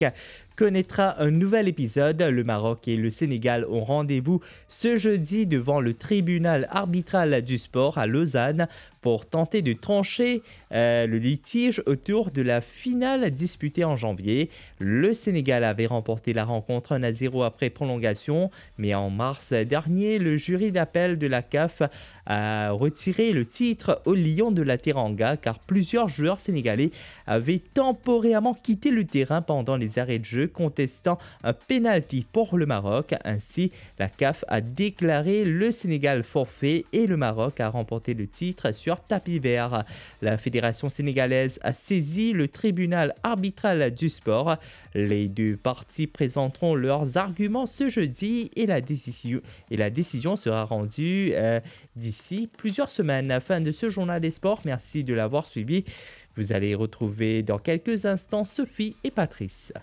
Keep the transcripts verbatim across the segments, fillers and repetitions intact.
connaîtra un nouvel épisode. Le Maroc et le Sénégal ont rendez-vous ce jeudi devant le tribunal arbitral du sport à Lausanne pour tenter de trancher euh, le litige autour de la finale disputée en janvier. Le Sénégal avait remporté la rencontre un à zéro après prolongation, mais en mars dernier, le jury d'appel de la C A F a retiré le titre aux Lions de la Teranga car plusieurs joueurs sénégalais avaient temporairement quitté le terrain pendant les arrêts de jeu, contestant un pénalty pour le Maroc. Ainsi, la C A F a déclaré le Sénégal forfait et le Maroc a remporté le titre sur tapis vert. La fédération sénégalaise a saisi le tribunal arbitral du sport. Les deux parties présenteront leurs arguments ce jeudi et la décision, et la décision sera rendue euh, d'ici plusieurs semaines. Fin de ce journal des sports. Merci de l'avoir suivi. Vous allez retrouver dans quelques instants Sophie et Patrice.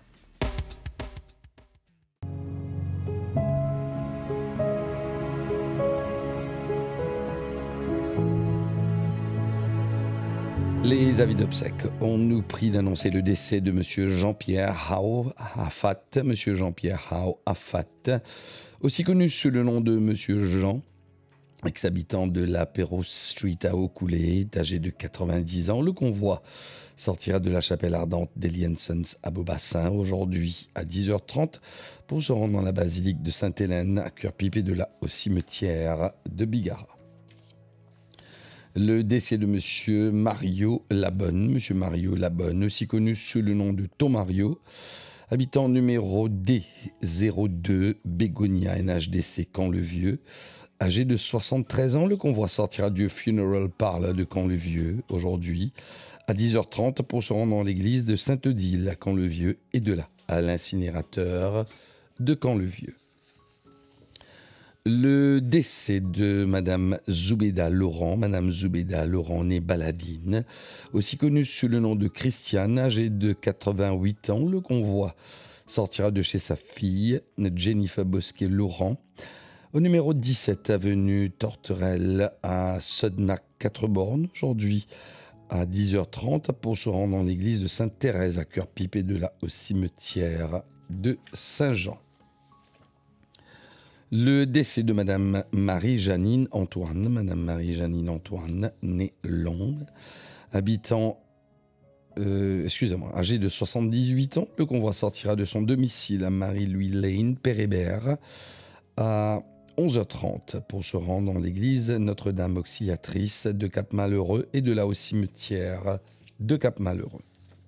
Les avis d'obsèques ont nous pris d'annoncer le décès de M. Jean-Pierre Hao Afat, M. Jean-Pierre Hao Afat, aussi connu sous le nom de M. Jean, ex-habitant de la Perros Street à Okoulé, âgé de quatre-vingt-dix ans. Le convoi sortira de la chapelle ardente d'Elian Sons à Beaubassin aujourd'hui à dix heures trente pour se rendre dans la basilique de Sainte-Hélène à Cœur-Pipe et de là au cimetière de Bigara. Le décès de M. Mario Labonne, M. Mario Labonne, aussi connu sous le nom de Tomario, habitant numéro D zéro deux Bégonia N H D C Camp-le-Vieux, âgé de soixante-treize ans. Le convoi sortira du Funeral Parlour de Camp-le-Vieux aujourd'hui à dix heures trente pour se rendre dans l'église de Sainte-Odile à Camp-le-Vieux et de là à l'incinérateur de Camp-le-Vieux. Le décès de Madame Zoubeda Laurent, Madame Zoubeda Laurent née Baladine, aussi connue sous le nom de Christiane, âgée de quatre-vingt-huit ans. Le convoi sortira de chez sa fille, Jennifer Bosquet Laurent, au numéro dix-sept avenue Torterelle à Sudnac quatre bornes, aujourd'hui à dix heures trente pour se rendre dans l'église de Sainte-Thérèse à Cœur-Pipe et de là au cimetière de Saint-Jean. Le décès de Madame Marie-Janine Antoine, Madame Marie-Janine Antoine, née Londe, habitant, euh, excusez-moi, âgée de soixante-dix-huit ans. Le convoi sortira de son domicile à Marie-Louis Lane, Pérébert, à onze heures trente pour se rendre dans l'église Notre-Dame Auxiliatrice de Cap-Malheureux et de là au cimetière de Cap-Malheureux.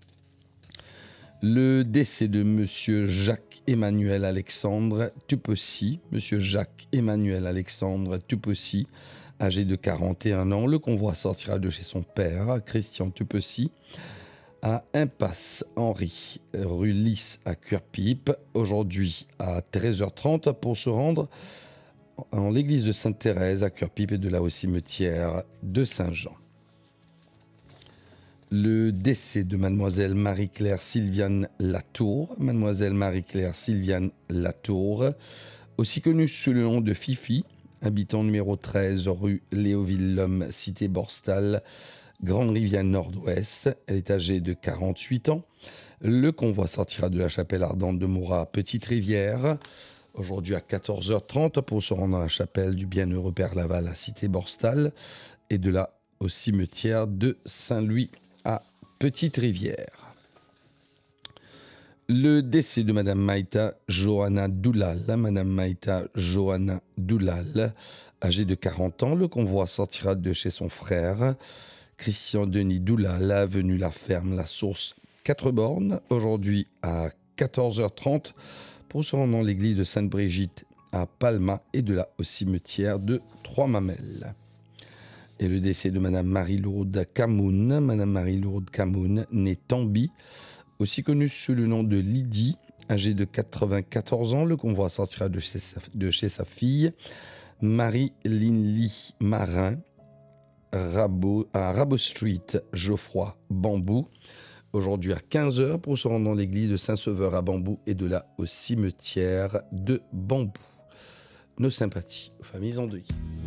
Le décès de Monsieur Jacques-Emmanuel Alexandre Tupossi, Monsieur Jacques-Emmanuel Alexandre Tupossi, âgé de quarante et un ans. Le convoi sortira de chez son père, Christian Tupossi, à Impasse Henri, rue Lys à Cœur-Pipe, aujourd'hui à treize heures trente pour se rendre en l'église de Sainte-Thérèse à Cœur-Pipe et de là au cimetière de Saint-Jean. Le décès de Mademoiselle Marie-Claire Sylviane Latour, Mademoiselle Marie-Claire Sylviane Latour, aussi connue sous le nom de Fifi, habitant numéro treize rue Léoville-Lhomme, cité Borstal, Grande Rivière Nord-Ouest. Elle est âgée de quarante-huit ans. Le convoi sortira de la chapelle ardente de Moura, Petite Rivière, aujourd'hui à quatorze heures trente pour se rendre dans la chapelle du Bienheureux Père Laval à cité Borstal et de là au cimetière de Saint-Louis à Petite Rivière. Le décès de Madame Maïta Johanna Doulal, Madame Maïta Johanna Doulal, âgée de quarante ans. Le convoi sortira de chez son frère, Christian Denis Doulal, avenue La Ferme, La Source, quatre bornes, aujourd'hui à quatorze heures trente pour se rendre dans l'église de Sainte-Brigitte à Palma et de là au cimetière de Trois-Mamelles. Et le décès de Madame Marie-Lourde Camoun, Madame Marie-Lourde Camoun, née Tambi, aussi connue sous le nom de Lydie, âgée de quatre-vingt-quatorze ans. Le convoi sortira de chez sa, de chez sa fille, Marie-Linly Marin, Rabo, à Rabot Street, Geoffroy, Bambou, aujourd'hui à quinze heures pour se rendre dans l'église de Saint-Sauveur à Bambou et de là au cimetière de Bambou. Nos sympathies aux familles endeuillées.